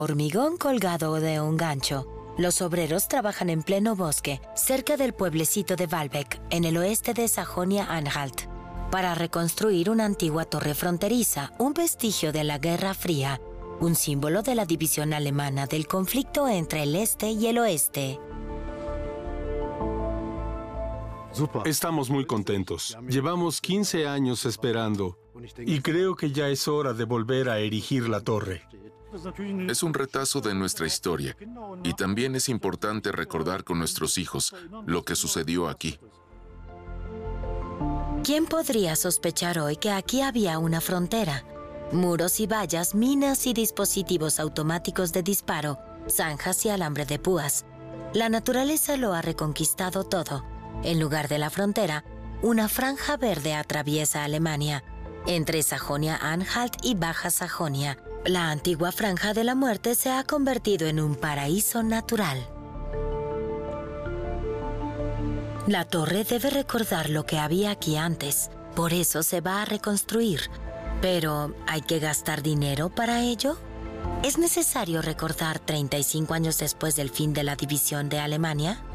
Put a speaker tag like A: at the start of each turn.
A: Hormigón colgado de un gancho. Los obreros trabajan en pleno bosque, cerca del pueblecito de Walbeck, en el oeste de Sajonia-Anhalt, para reconstruir una antigua torre fronteriza, un vestigio de la Guerra Fría, un símbolo de la división alemana del conflicto entre el este y el oeste.
B: Estamos muy contentos. Llevamos 15 años esperando y creo que ya es hora de volver a erigir la torre.
C: Es un retazo de nuestra historia y también es importante recordar con nuestros hijos lo que sucedió aquí.
A: ¿Quién podría sospechar hoy que aquí había una frontera? Muros y vallas, minas y dispositivos automáticos de disparo, zanjas y alambre de púas. La naturaleza lo ha reconquistado todo. En lugar de la frontera, una franja verde atraviesa Alemania, entre Sajonia-Anhalt y Baja Sajonia. La antigua franja de la muerte se ha convertido en un paraíso natural. La torre debe recordar lo que había aquí antes, por eso se va a reconstruir. Pero, ¿hay que gastar dinero para ello? ¿Es necesario recordar 35 años después del fin de la división de Alemania?